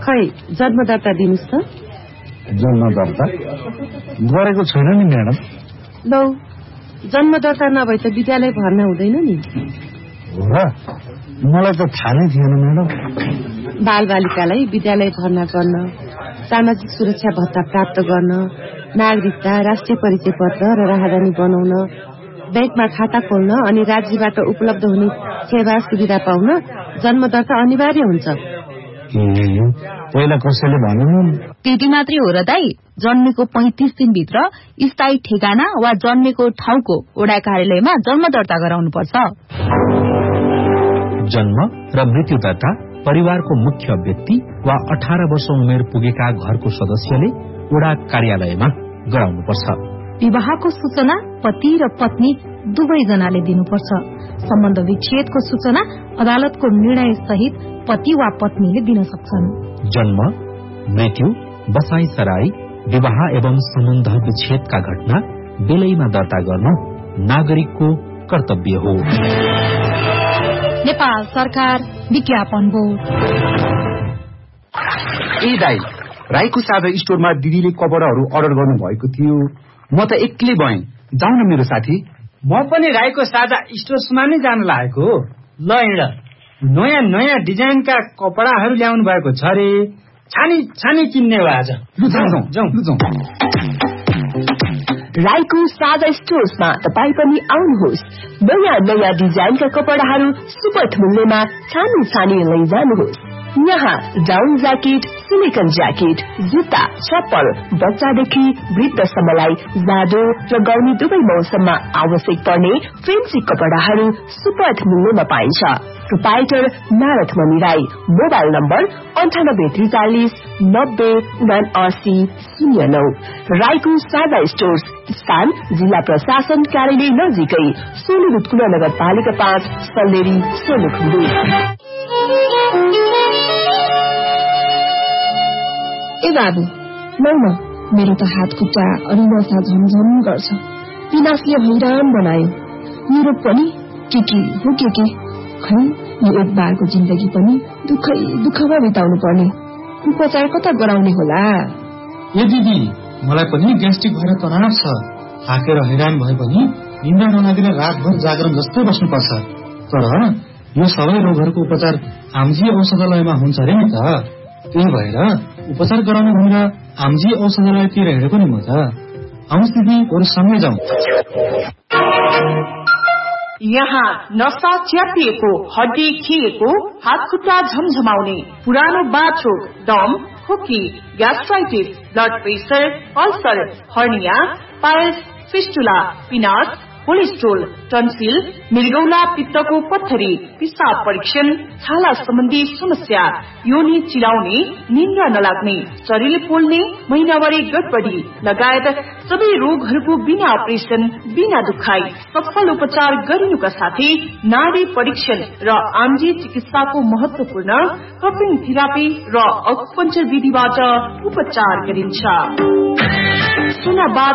खै जन्मदर्ता दिनुस् त। जन्मदर्ता गरेको छैन नि म्याडम। लौ जन्मदर्ता नभए त विद्यालय भर्ना हुँदैन नि। हो र, मलाई त थाहा नै थिएन म्याडम। बालबालिकालाई विद्यालय भर्ना गर्न, सामाजिक सुरक्षा भत्ता प्राप्त गर्न, नागरिकता, राष्ट्रिय परिचय पत्र र राहदानी बनाउन, बैंकमा खाता खोल्न अनि राज्यबाट उपलब्ध हुने सेवा सुविधा पाउन जन्मदर्ता अनिवार्य हुन्छ। पहिला कसैले भन्नु त्यति मात्रै हो र दाई? जन्मेको 35 दिनभित्र स्थायी ठेगाना वा जन्मेको ठाउँको वडा कार्यालयमा जन्म दर्ता गराउनु पर्छ। जन्म र मृत्यु दर्ता परिवारको मुख्य व्यक्ति वा 18 वर्ष उमेर पुगेका घरको सदस्यले वडा कार्यालयमा गराउनुपर्छ। विवाहको सूचना पति र पत्नी दुवैजनाले दिनुपर्छ। सम्बन्ध विच्छेदको सूचना अदालतको निर्णय सहित पति वा पत्नीले दिन सक्छन्। जन्म, मृत्यु, बसाई सराई, विवाह एवं सम्बन्ध विच्छेदका घटना बेलैमा दर्ता गर्नु नागरिकको कर्तव्य हो। नेपाल सरकार विज्ञापन बोर्ड। ए दाई, राईको साझा स्टोरमा दिदीले कपडाहरू अर्डर गर्नु भएको थियो। म त एक्लै भएँ, जाउँ न मेरो साथी। म पनि राईको साझा स्टोर्समा नै जान लागेको। ल हिँड, नयाँ नयाँ डिजाइनका कपडाहरू ल्याउनु भएको छ रे। छानी छानी किन्ने हो आज। राईको साझा स्टोर्समा तपाईँ पनि आउनुहोस्। नयाँ नयाँ डिजाइनका कपडाहरू सुपथ मूल्यमा छानी छानी लैजानुहोस्। यहाँ डाउन ज्याकेट, सिलिकन ज्याकेट, जुत्ता, चप्पल, बच्चादेखि वृद्धसम्मलाई जाडो र गर्मी दुवै मौसममा आवश्यक पर्ने फेन्सी कपडाहरू सुपथ मूल्यमा पाइन्छ। प्रोपाइटर नारद मणि राई। Mobile number 9843 907909। राईको साझा स्टोर्स, स्थान जिल्ला प्रशासन कार्यालय नजिकै, सोलु रुटकुला नगरपालिका 5, सल्लेरी, सोलुखुम्बु। ए बाबु, लौ न, मेरो त हात खुट्टा अनि नसा झमझम गर्छ। विनाशले हैरान बनायो। युरोप पनि के हो के खै, यो एक बारको जिन्दगी पनि दुःखमा बिताउनु पर्ने। उपचार कता गराउने होला? ए दिदी, मलाई पनि ग्यास्ट्रिक भएर तनाव छ। थाकेर हैरान भए पनि निन्द्रा नलागेर रातभर जागरण जस्तै बस्नुपर्छ। तर यो सबै रोगहरूको उपचार आमजी औषधालयमा हुन्छ अरे नि त। त्यही भएर उपचार गराउनु भनेर आमजी औषधालयतिर हिँडेको नि म त। आउनुहोस् दिदी, बरु सँगै जाउँ। यहाँ नसा च्यापिएको, हड्डी खिएको, हात खुट्टा झमझमाउने, पुरानो बाछो, दम, खोकी, gastritis, blood pressure, ulcer, hernia, piles, fistula, पिनास, cholesterol, tonsil, मृगौला, पित्तको पत्थरी, पिसाब परीक्षण, छाला सम्बन्धी समस्या, योनि चिलाउने, निन्द्रा नलाग्ने, शरीर पोल्ने, महिनावारी गडबडी लगायत सबै रोगहरूको बिना अपरेसन, बिना दुखाई सफल उपचार गरिनुका साथै नाडी परीक्षण र आमजी चिकित्साको महत्वपूर्ण कपिङ थेरापी र अकुपञ्चर विधिबाट उपचार गरिन्छ। सुनाबाद